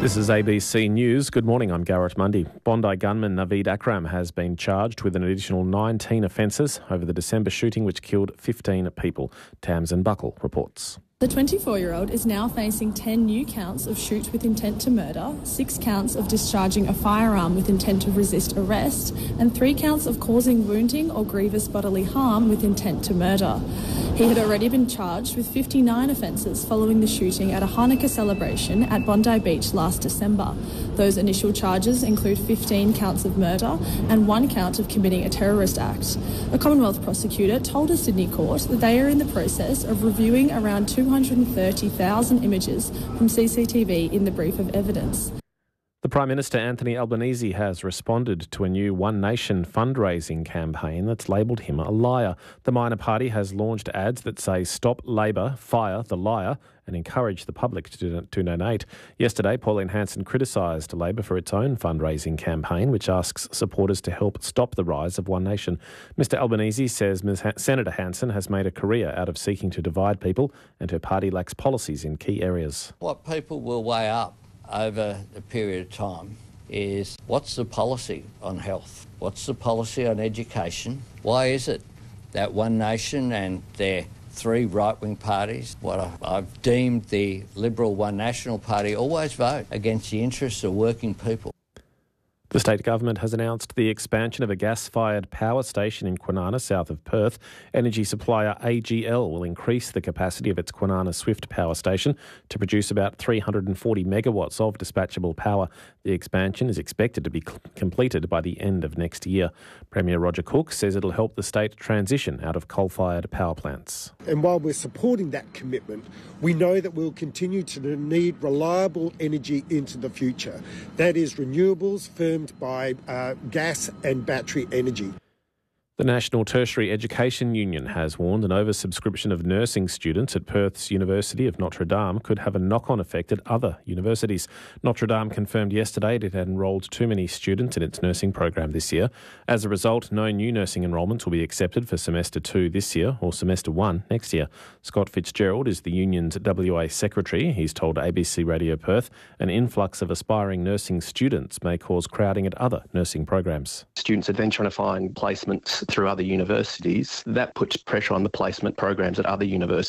This is ABC News. Good morning, I'm Garrett Mundy. Bondi gunman Naveed Akram has been charged with an additional 19 offences over the December shooting which killed 15 people. Tamsin Buckle reports. The 24-year-old is now facing 10 new counts of shoot with intent to murder, 6 counts of discharging a firearm with intent to resist arrest, and 3 counts of causing wounding or grievous bodily harm with intent to murder. He had already been charged with 59 offences following the shooting at a Hanukkah celebration at Bondi Beach last December. Those initial charges include 15 counts of murder and 1 count of committing a terrorist act. A Commonwealth prosecutor told a Sydney court that they are in the process of reviewing around 230,000 images from CCTV in the brief of evidence. The Prime Minister Anthony Albanese has responded to a new One Nation fundraising campaign that's labelled him a liar. The minor party has launched ads that say "Stop Labor, Fire the Liar" and encourage the public to donate. Yesterday, Pauline Hanson criticised Labor for its own fundraising campaign, which asks supporters to help stop the rise of One Nation. Mr Albanese says Senator Hanson has made a career out of seeking to divide people and her party lacks policies in key areas. What people will weigh up over a period of time is what's the policy on health? What's the policy on education? Why is it that One Nation and their 3 right-wing parties, what I've deemed the Liberal One National Party, always vote against the interests of working people? The state government has announced the expansion of a gas-fired power station in Kwinana, south of Perth. Energy supplier AGL will increase the capacity of its Kwinana Swift power station to produce about 340 megawatts of dispatchable power. The expansion is expected to be completed by the end of next year. Premier Roger Cook says it'll help the state transition out of coal-fired power plants. And while we're supporting that commitment, we know that we'll continue to need reliable energy into the future. That is renewables firmed by gas and battery energy. The National Tertiary Education Union has warned an oversubscription of nursing students at Perth's University of Notre Dame could have a knock-on effect at other universities. Notre Dame confirmed yesterday it had enrolled too many students in its nursing program this year. As a result, no new nursing enrolments will be accepted for Semester 2 this year or Semester 1 next year. Scott Fitzgerald is the union's WA secretary. He's told ABC Radio Perth an influx of aspiring nursing students may cause crowding at other nursing programs. Students are then trying to find placements through other universities. That puts pressure on the placement programs at other universities.